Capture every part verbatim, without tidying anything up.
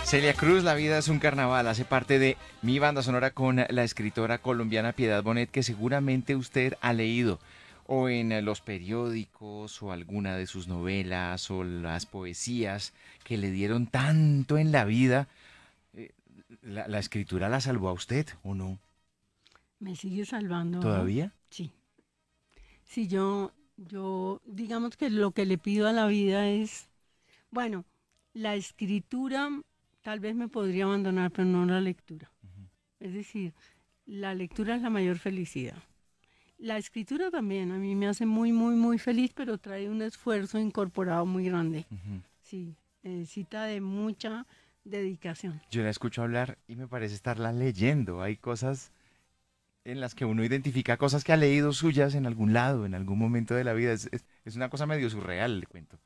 Celia Cruz, La vida es un carnaval, hace parte de mi banda sonora con la escritora colombiana Piedad Bonet, que seguramente usted ha leído o en los periódicos o alguna de sus novelas o las poesías que le dieron tanto en la vida. Eh, ¿La, la escritura la salvó a usted o no? Me sigue salvando, ¿ah? ¿Todavía? Sí. Sí, yo, yo, digamos que lo que le pido a la vida es, bueno, la escritura tal vez me podría abandonar, pero no la lectura. Es decir, la lectura es la mayor felicidad. La escritura también a mí me hace muy, muy, muy feliz, pero trae un esfuerzo incorporado muy grande. Ujú. Sí, necesita de mucha dedicación. Yo la escucho hablar y me parece estarla leyendo. Hay cosas en las que uno identifica cosas que ha leído suyas en algún lado, en algún momento de la vida. Es, es- es una cosa medio surreal, le cuento.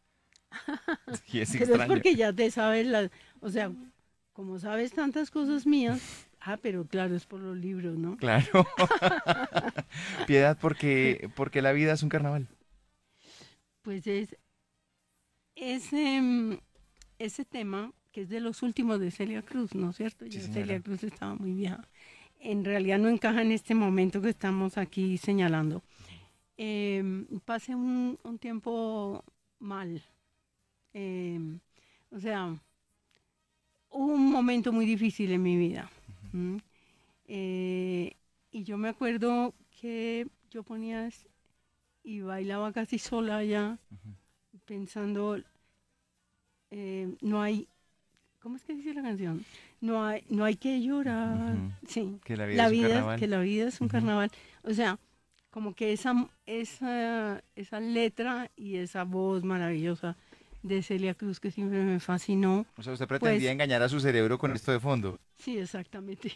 Y es Pero es extraño. porque ya te sabes las, o sea, como sabes tantas cosas mías, ah, pero claro, es por los libros, ¿no? Claro. Piedad, porque, porque la vida es un carnaval. Pues es ese, mm, ese tema que es de los últimos de Celia Cruz, ¿no es cierto? Sí, Ya Celia señora. Cruz estaba muy vieja. En realidad no encaja en este momento que estamos aquí señalando. Eh, pasé un, un tiempo mal. eh, o sea, hubo un momento muy difícil en mi vida. ¿M? Eh, y yo me acuerdo que yo ponía es- y bailaba casi sola allá, pensando, eh, no hay, ¿cómo es que dice la canción? No hay, no hay que llorar. Ujú. Sí, Que la vida la es un vida, es- carnaval. que la vida es un Ujú. carnaval. O sea, como que esa, esa, esa letra y esa voz maravillosa de Celia Cruz que siempre me fascinó, O sea, usted pretendía pues engañar a su cerebro con esto de fondo. sí, exactamente.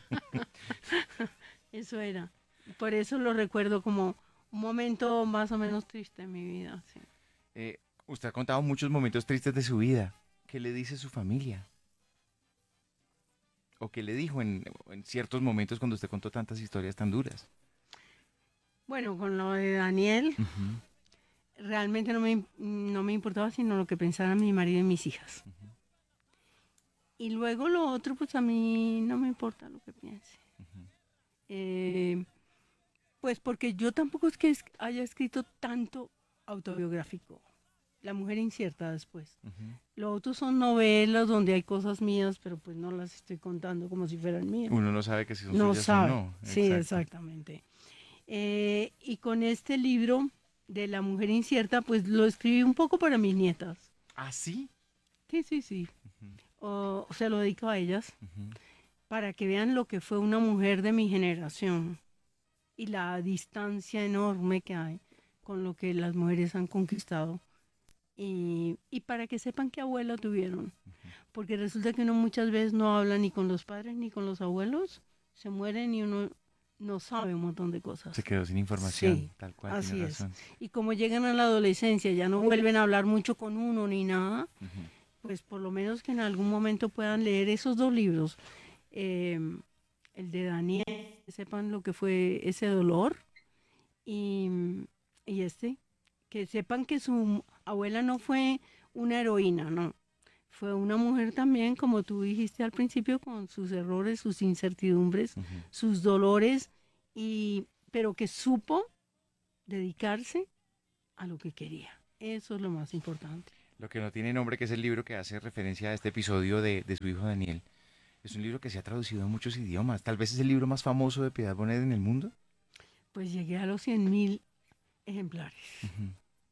Eso era. Por eso lo recuerdo como un momento más o menos triste en mi vida. Sí. Eh, Usted ha contado muchos momentos tristes de su vida. ¿Qué le dice su familia? ¿O qué le dijo en, en ciertos momentos cuando usted contó tantas historias tan duras? Bueno, con lo de Daniel, Ujú, realmente no me, no me importaba sino lo que pensaran mi marido y mis hijas. ujú, Y luego lo otro, pues a mí no me importa lo que piense. ujú, Eh, pues porque yo tampoco es que es- haya escrito tanto autobiográfico. La mujer incierta después. ujú. Lo otro son novelas donde hay cosas mías, pero pues no las estoy contando como si fueran mías. Uno no sabe que si son No suyas o sabe. no. Sí, Exacto. exactamente. Eh, y con este libro de La mujer incierta, pues lo escribí un poco para mis nietas. ¿Ah, sí? Sí, sí, sí. Ujú, O, se lo dedico a ellas ujú. para que vean lo que fue una mujer de mi generación y la distancia enorme que hay con lo que las mujeres han conquistado. Y, y para que sepan qué abuela tuvieron. Porque resulta que uno muchas veces no habla ni con los padres ni con los abuelos, se mueren y uno no sabe un montón de Se cosas. quedó sin información, Sí, tal cual, tiene así es. razón. Y como llegan a la adolescencia, ya no vuelven a hablar mucho con uno ni nada, Ujú. pues por lo menos que en algún momento puedan leer esos dos libros. eh, el de Daniel, que sepan lo que fue ese dolor, y, y este, que sepan que su abuela no fue una heroína, no. Fue una mujer también, como tú dijiste al principio, con sus errores, sus incertidumbres, Ujú. sus dolores, y, pero que supo dedicarse a lo que quería. Eso es lo más importante. Lo que no tiene nombre, que es el libro que hace referencia a este episodio de, de su hijo Daniel. Es un libro que se ha traducido a muchos idiomas. Tal vez es el libro más famoso de Piedad Bonet en el mundo. Pues llegué a los cien mil ejemplares Ujú.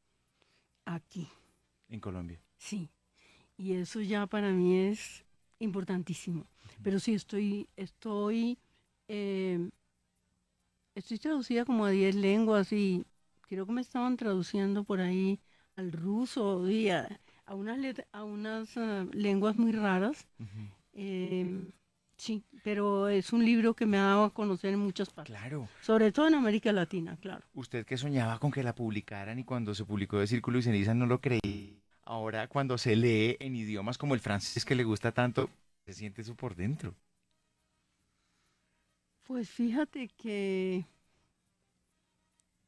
aquí, En Colombia. sí. Y eso ya para mí es importantísimo. Pero sí estoy, estoy, eh, estoy traducida como a diez lenguas y creo que me estaban traduciendo por ahí al ruso y a, a unas, let- a unas ah, lenguas muy raras. Ujú. Eh, sí, pero es un libro que me ha dado a conocer en muchas partes, Claro. sobre todo en América Latina, claro. Usted que soñaba con que la publicaran y cuando se publicó de Círculo y Ceniza no lo creí. Ahora cuando se lee en idiomas como el francés que le gusta tanto, se siente eso por dentro. Pues fíjate que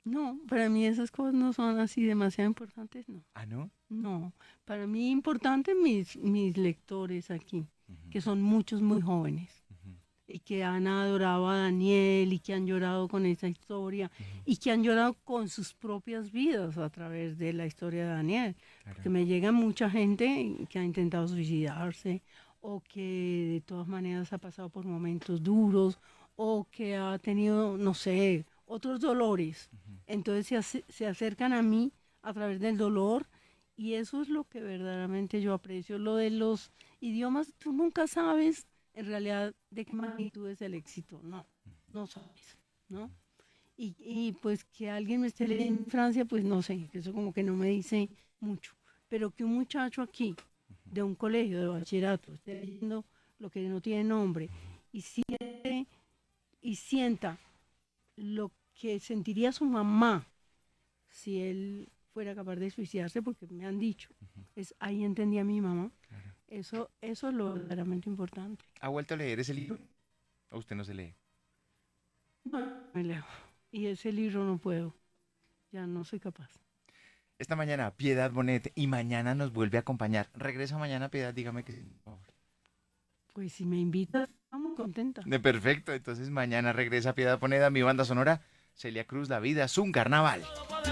No, para mí esas cosas no son así demasiado importantes, no. ¿Ah, no? No, para mí importante mis, mis lectores aquí, Ujú, que son muchos muy jóvenes ujú, y que han adorado a Daniel y que han llorado con esa historia ujú, y que han llorado con sus propias vidas a través de la historia de Daniel. Porque claro. me llega mucha gente que ha intentado suicidarse o que de todas maneras ha pasado por momentos duros o que ha tenido, no sé, otros dolores. Ujú. Entonces se, ace- se acercan a mí a través del dolor y eso es lo que verdaderamente yo aprecio. Lo de los idiomas, tú nunca sabes en realidad de qué magnitud es el éxito. No, no sabes, ¿no? Y, y pues que alguien me esté leyendo en Francia, pues no sé, eso como que no me dice mucho. Pero que un muchacho aquí, de un colegio de bachillerato, esté leyendo lo que no tiene nombre y siente y sienta lo que sentiría su mamá si él fuera capaz de suicidarse, porque me han dicho, es ahí entendí a mi mamá. Claro. Eso, eso es lo verdaderamente importante. ¿Ha vuelto a leer ese libro? ¿O usted no se lee? No, me leo. Y ese libro no puedo, ya no soy capaz. Esta mañana, Piedad Bonet, y mañana nos vuelve a acompañar. ¿Regresa mañana, Piedad? Dígame que sí, por favor. Pues si me invitas, estamos contenta. De perfecto, entonces mañana regresa Piedad Bonet a mi banda sonora. Celia Cruz, La vida es un carnaval.